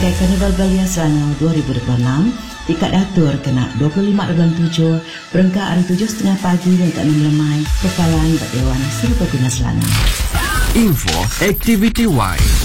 Karnival Belia Selangor 2026 tiket atur kena 25.7 berengkak hari 7.30 pagi dan tak 6 lemai Kepalaan Dewan Serbaguna Selangor. Info Activity Y